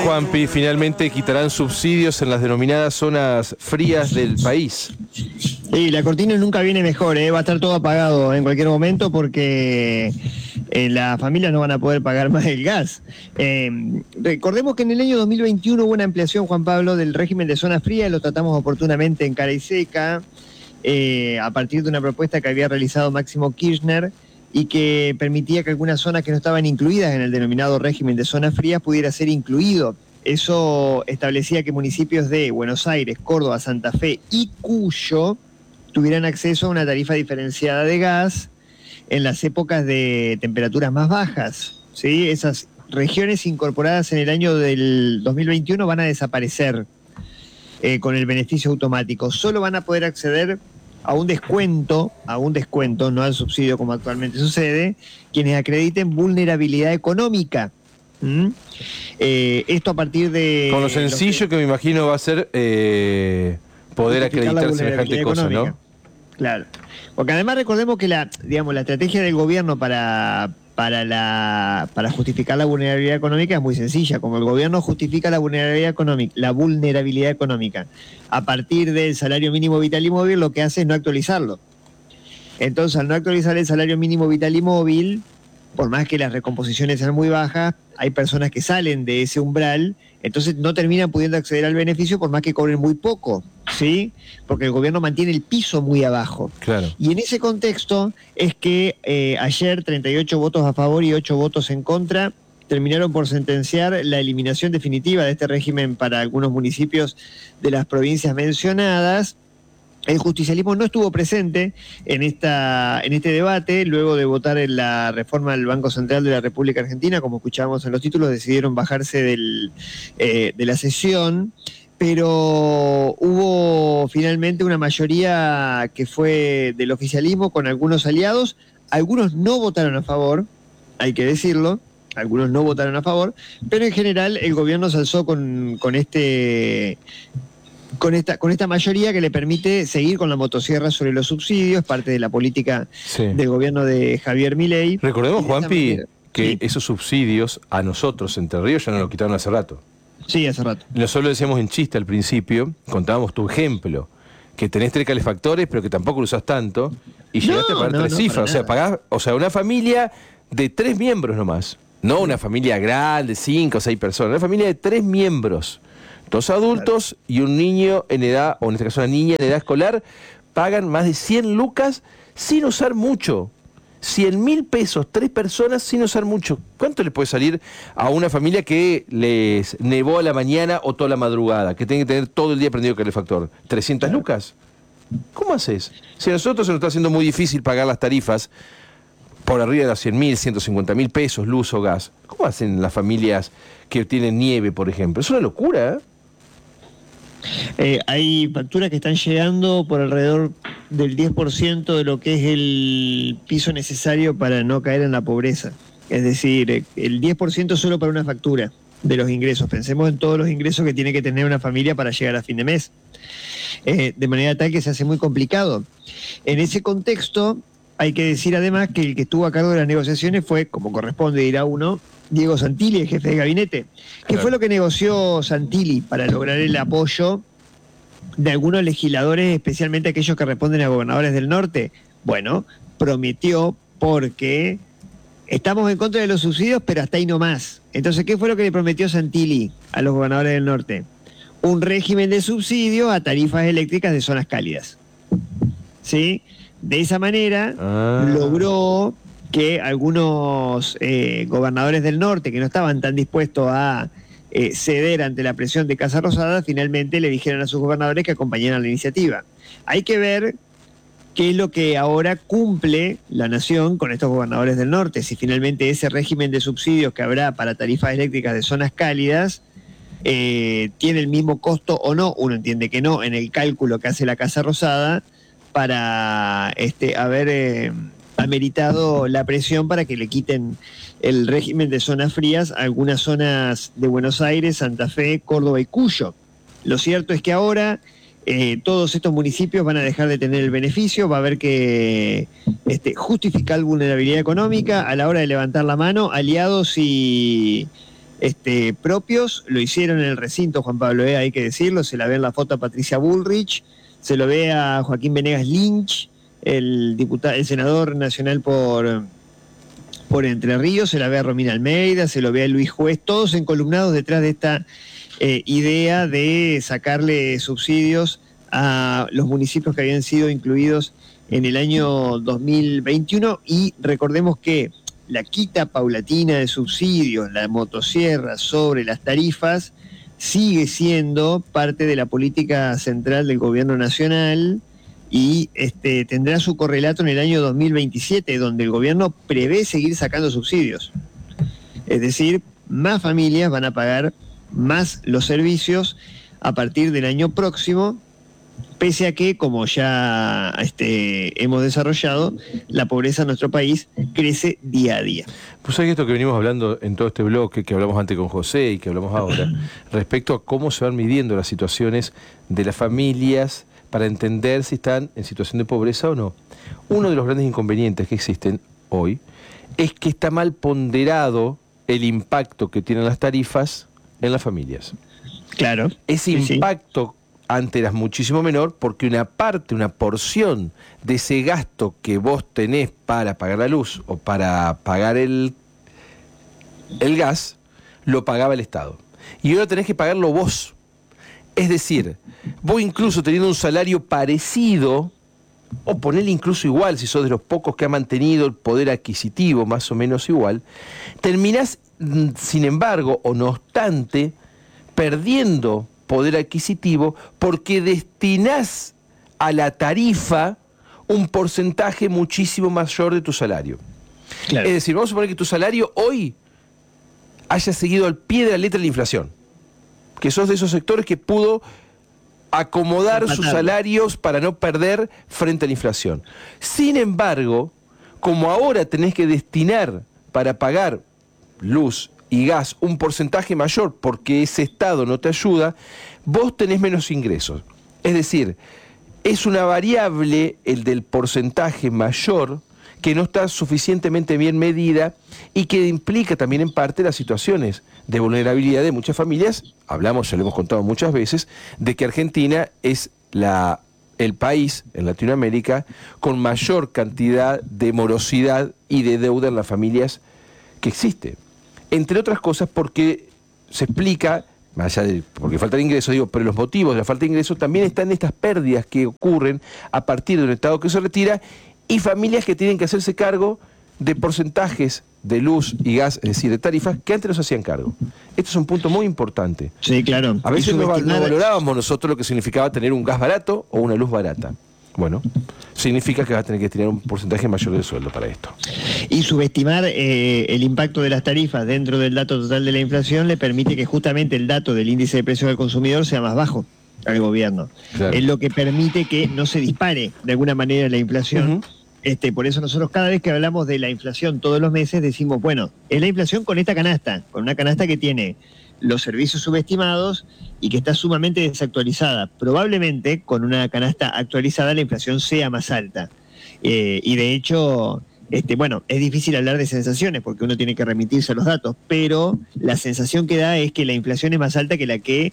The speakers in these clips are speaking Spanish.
Juanpi, finalmente quitarán subsidios en las denominadas zonas frías del país. Sí, la cortina nunca viene mejor, va a estar todo apagado en cualquier momento porque las familias no van a poder pagar más el gas. Recordemos que en el año 2021 hubo una ampliación, Juan Pablo, del régimen de zona fría, lo tratamos oportunamente en Cara y Seca, a partir de una propuesta que había realizado Máximo Kirchner y que permitía que algunas zonas que no estaban incluidas en el denominado régimen de zonas frías pudiera ser incluido. Eso establecía que municipios de Buenos Aires, Córdoba, Santa Fe y Cuyo tuvieran acceso a una tarifa diferenciada de gas en las épocas de temperaturas más bajas, ¿sí? Esas regiones incorporadas en el año del 2021 van a desaparecer con el beneficio automático. Solo van a poder acceder a un descuento, no al subsidio como actualmente sucede, quienes acrediten vulnerabilidad económica. Esto a partir de... Con lo sencillo que me imagino va a ser poder acreditar semejante cosa, ¿no? Claro. Porque además recordemos que la estrategia del gobierno para justificar la vulnerabilidad económica es muy sencilla. Como el gobierno justifica la vulnerabilidad económica a partir del salario mínimo vital y móvil, lo que hace es no actualizarlo. Entonces, al no actualizar el salario mínimo vital y móvil, por más que las recomposiciones sean muy bajas, hay personas que salen de ese umbral, entonces no terminan pudiendo acceder al beneficio por más que cobren muy poco, ¿sí? Porque el gobierno mantiene el piso muy abajo. Claro. Y en ese contexto es que ayer 38 votos a favor y 8 votos en contra terminaron por sentenciar la eliminación definitiva de este régimen para algunos municipios de las provincias mencionadas. El justicialismo no estuvo presente en este debate. Luego de votar en la reforma del Banco Central de la República Argentina, como escuchábamos en los títulos, decidieron bajarse de la sesión, pero hubo finalmente una mayoría que fue del oficialismo con algunos aliados. Algunos no votaron a favor, hay que decirlo, algunos no votaron a favor, pero en general el gobierno se alzó con esta mayoría que le permite seguir con la motosierra sobre los subsidios, parte de la política del gobierno de Javier Milei. Recordemos, Juanpi, que sí, esos subsidios a nosotros, Entre Ríos, ya nos lo quitaron hace rato. Sí, hace rato. Nosotros lo decíamos en chiste al principio, contábamos tu ejemplo, que tenés 3 calefactores, pero que tampoco lo usás tanto, y llegaste a pagar 3 cifras. O sea, una familia de 3 miembros nomás. No una familia grande, 5 o 6 personas, una familia de 3 miembros. 2 adultos y un niño en edad, o en este caso una niña en edad escolar, pagan más de 100 lucas sin usar mucho. 100.000 pesos, 3 personas sin usar mucho. ¿Cuánto le puede salir a una familia que les nevó a la mañana o toda la madrugada, que tiene que tener todo el día prendido el calefactor? ¿300 lucas? ¿Cómo haces? Si a nosotros se nos está haciendo muy difícil pagar las tarifas por arriba de los 100.000, 150.000 pesos, luz o gas, ¿cómo hacen las familias que tienen nieve, por ejemplo? Es una locura, Hay facturas que están llegando por alrededor del 10% de lo que es el piso necesario para no caer en la pobreza. Es decir, el 10% solo para una factura de los ingresos. Pensemos en todos los ingresos que tiene que tener una familia para llegar a fin de mes. De manera tal que se hace muy complicado. En ese contexto, hay que decir además que el que estuvo a cargo de las negociaciones fue, como corresponde, dirá uno, Diego Santilli, el jefe de gabinete. ¿Qué fue lo que negoció Santilli para lograr el apoyo de algunos legisladores, especialmente aquellos que responden a gobernadores del norte? Bueno, prometió, porque estamos en contra de los subsidios, pero hasta ahí no más. Entonces, ¿qué fue lo que le prometió Santilli a los gobernadores del norte? Un régimen de subsidios a tarifas eléctricas de zonas cálidas. ¿Sí? De esa manera logró que algunos gobernadores del norte, que no estaban tan dispuestos a ceder ante la presión de Casa Rosada, finalmente le dijeron a sus gobernadores que acompañaran la iniciativa. Hay que ver qué es lo que ahora cumple la nación con estos gobernadores del norte, si finalmente ese régimen de subsidios que habrá para tarifas eléctricas de zonas cálidas tiene el mismo costo o no. Uno entiende que no, en el cálculo que hace la Casa Rosada, para haber ameritado la presión para que le quiten el régimen de zonas frías a algunas zonas de Buenos Aires, Santa Fe, Córdoba y Cuyo. Lo cierto es que ahora todos estos municipios van a dejar de tener el beneficio, va a haber que justificar vulnerabilidad económica a la hora de levantar la mano. Aliados y propios, lo hicieron en el recinto, Juan Pablo, hay que decirlo, se la ve en la foto a Patricia Bullrich, se lo ve a Joaquín Venegas Lynch, el senador nacional por Entre Ríos, se la ve a Romina Almeida, se lo ve a Luis Juez, todos encolumnados detrás de esta idea de sacarle subsidios a los municipios que habían sido incluidos en el año 2021, y recordemos que la quita paulatina de subsidios, la motosierra sobre las tarifas, sigue siendo parte de la política central del gobierno nacional y tendrá su correlato en el año 2027, donde el gobierno prevé seguir sacando subsidios. Es decir, más familias van a pagar más los servicios a partir del año próximo, pese a que, como ya hemos desarrollado, la pobreza en nuestro país crece día a día. Pues hay esto que venimos hablando en todo este bloque, que hablamos antes con José y que hablamos ahora, respecto a cómo se van midiendo las situaciones de las familias para entender si están en situación de pobreza o no. Uno de los grandes inconvenientes que existen hoy es que está mal ponderado el impacto que tienen las tarifas en las familias. Claro. Ese impacto antes era muchísimo menor, porque una porción de ese gasto que vos tenés para pagar la luz o para pagar el gas, lo pagaba el Estado. Y ahora tenés que pagarlo vos. Es decir, vos incluso teniendo un salario parecido, o ponerle incluso igual, si sos de los pocos que ha mantenido el poder adquisitivo más o menos igual, terminás, sin embargo, o no obstante, perdiendo poder adquisitivo porque destinás a la tarifa un porcentaje muchísimo mayor de tu salario. Claro. Es decir, vamos a suponer que tu salario hoy haya seguido al pie de la letra de la inflación, que sos de esos sectores que pudo acomodar sus salarios para no perder frente a la inflación. Sin embargo, como ahora tenés que destinar para pagar luz y gas un porcentaje mayor porque ese Estado no te ayuda, vos tenés menos ingresos. Es decir, es una variable, el del porcentaje mayor, que no está suficientemente bien medida y que implica también en parte las situaciones de vulnerabilidad de muchas familias. Hablamos, ya lo hemos contado muchas veces, de que Argentina es el país en Latinoamérica con mayor cantidad de morosidad y de deuda en las familias que existe. Entre otras cosas porque se explica, más allá de porque falta de ingresos, digo, pero los motivos de la falta de ingresos también están en estas pérdidas que ocurren a partir de un Estado que se retira y familias que tienen que hacerse cargo de porcentajes de luz y gas, es decir, de tarifas, que antes no se hacían cargo. Esto es un punto muy importante. Sí, claro. A veces no valorábamos nosotros lo que significaba tener un gas barato o una luz barata. Bueno, significa que vas a tener que tener un porcentaje mayor del sueldo para esto. Y subestimar el impacto de las tarifas dentro del dato total de la inflación le permite que justamente el dato del índice de precios del consumidor sea más bajo al gobierno. Claro. Es lo que permite que no se dispare de alguna manera la inflación. Por eso nosotros cada vez que hablamos de la inflación todos los meses decimos, bueno, es la inflación con esta canasta, con una canasta que tiene los servicios subestimados y que está sumamente desactualizada. Probablemente con una canasta actualizada la inflación sea más alta. Y de hecho, es difícil hablar de sensaciones porque uno tiene que remitirse a los datos, pero la sensación que da es que la inflación es más alta que la que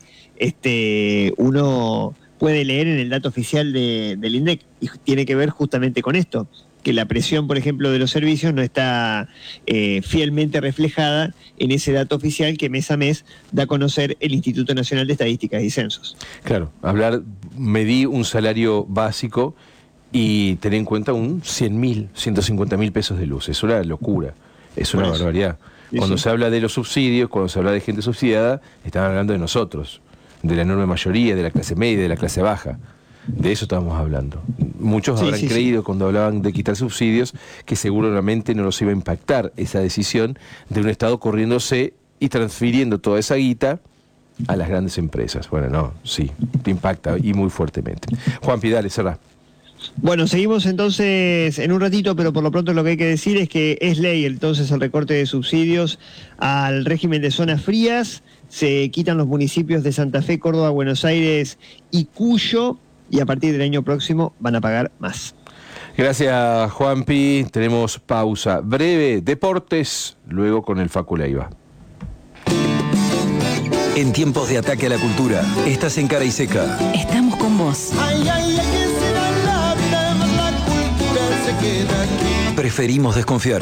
uno puede leer en el dato oficial del INDEC, y tiene que ver justamente con esto, que la presión, por ejemplo, de los servicios no está fielmente reflejada en ese dato oficial que mes a mes da a conocer el Instituto Nacional de Estadísticas y Censos. Claro, medí un salario básico y tener en cuenta un 100.000, 150.000 pesos de luz. Es una locura, es una barbaridad. Cuando se habla de los subsidios, cuando se habla de gente subsidiada, están hablando de nosotros, de la enorme mayoría, de la clase media y de la clase baja. De eso estábamos hablando. Muchos habrán creído cuando hablaban de quitar subsidios que seguramente no los iba a impactar esa decisión de un Estado corriéndose y transfiriendo toda esa guita a las grandes empresas. Bueno, no, sí, te impacta y muy fuertemente. Juan Pidales, cerrá. Bueno, seguimos entonces en un ratito, pero por lo pronto lo que hay que decir es que es ley entonces el recorte de subsidios al régimen de zonas frías. Se quitan los municipios de Santa Fe, Córdoba, Buenos Aires y Cuyo, y a partir del año próximo van a pagar más. Gracias, Juanpi. Tenemos pausa breve, deportes, luego con el Facu Leiva. En tiempos de ataque a la cultura, estás en Cara y Seca. Estamos con vos. Ay, ay, ay, que será la cultura se queda aquí. Preferimos desconfiar.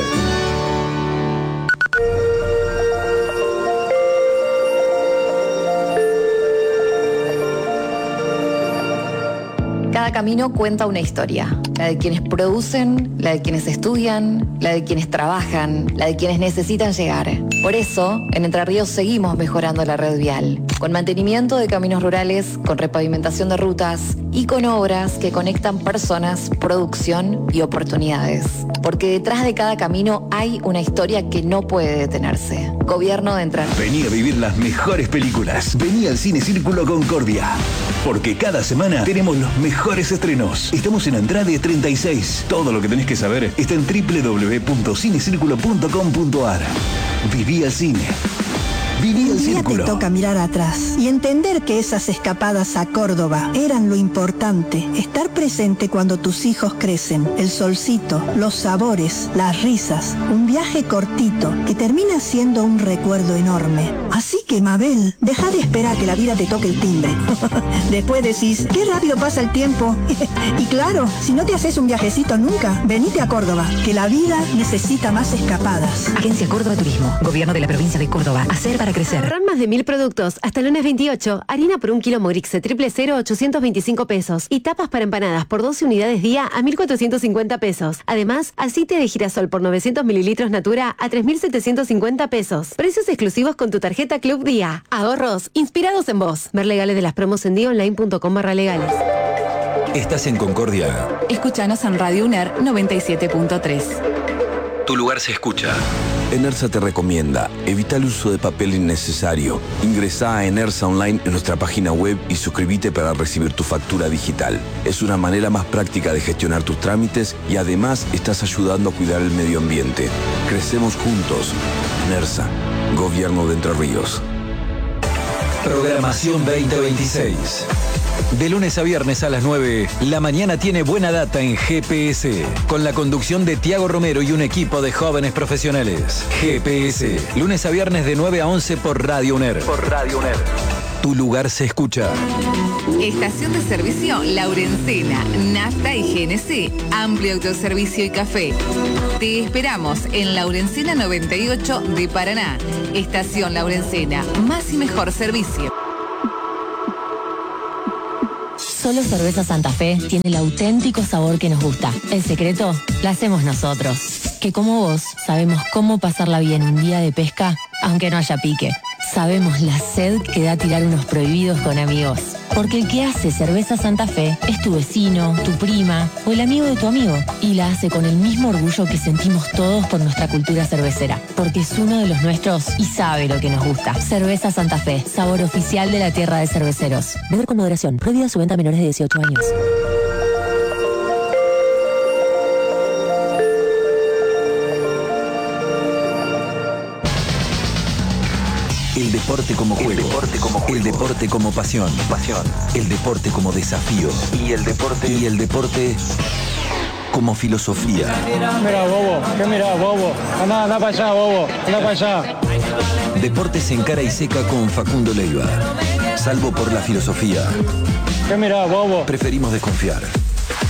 Cada camino cuenta una historia. La de quienes producen, la de quienes estudian, la de quienes trabajan, la de quienes necesitan llegar. Por eso, en Entre Ríos seguimos mejorando la red vial. Con mantenimiento de caminos rurales, con repavimentación de rutas y con obras que conectan personas, producción y oportunidades. Porque detrás de cada camino hay una historia que no puede detenerse. Gobierno de Entre Ríos. Vení a vivir las mejores películas. Vení al Cine Círculo Concordia. Porque cada semana tenemos los mejores estrenos. Estamos en Andrade 36. Todo lo que tenés que saber está en www.cinecirculo.com.ar. Viví al cine. Viví al círculo. Te toca mirar atrás y entender que esas escapadas a Córdoba eran lo importante. Estar presente cuando tus hijos crecen. El solcito, los sabores, las risas. Un viaje cortito que termina siendo un recuerdo enorme. Así que, Mabel, deja de esperar que la vida te toque el timbre. Después decís, qué rápido pasa el tiempo. Y claro, si no te haces un viajecito nunca, venite a Córdoba, que la vida necesita más escapadas. Agencia Córdoba Turismo, Gobierno de la Provincia de Córdoba. Hacer para crecer. Ahorrar más de 1000 productos. Hasta el lunes 28. Harina por 1 kilo Morixe 000, 825 pesos. Y tapas para empanadas por 12 unidades día a 1450 pesos. Además, aceite de girasol por 900 mililitros Natura a 3750 pesos. Precios exclusivos con tu tarjeta Club Día. Ahorros inspirados en vos. Ver legales de las promos en dionline.com/legales. Estás en Concordia. Escúchanos en Radio UNER 97.3. Tu lugar se escucha. Enersa te recomienda, evita el uso de papel innecesario. Ingresá a Enersa Online en nuestra página web y suscríbete para recibir tu factura digital. Es una manera más práctica de gestionar tus trámites y además estás ayudando a cuidar el medio ambiente. Crecemos juntos. Enersa, Gobierno de Entre Ríos. Programación 2026. De lunes a viernes a las 9, la mañana tiene buena data en GPS, con la conducción de Tiago Romero y un equipo de jóvenes profesionales. GPS, lunes a viernes de 9 a 11 por Radio UNER. Tu lugar se escucha. Estación de servicio Laurencena, Nafta y GNC, amplio autoservicio y café. Te esperamos en Laurencena 98 de Paraná. Estación Laurencena, más y mejor servicio. Solo Cerveza Santa Fe tiene el auténtico sabor que nos gusta. El secreto lo hacemos nosotros, que como vos sabemos cómo pasarla bien un día de pesca, aunque no haya pique. Sabemos la sed que da tirar unos prohibidos con amigos. Porque el que hace Cerveza Santa Fe es tu vecino, tu prima o el amigo de tu amigo. Y la hace con el mismo orgullo que sentimos todos por nuestra cultura cervecera. Porque es uno de los nuestros y sabe lo que nos gusta. Cerveza Santa Fe, sabor oficial de la tierra de cerveceros. Beber con moderación. Prohibida su venta a menores de 18 años. El deporte como juego. El deporte como pasión. El deporte como desafío. Y el deporte como filosofía. Mira, bobo. ¿Qué mira, bobo? Anda para allá, bobo. Anda para allá. Deportes en Cara y Seca con Facundo Leiva. Salvo por la filosofía. ¿Qué mira, bobo? Preferimos desconfiar.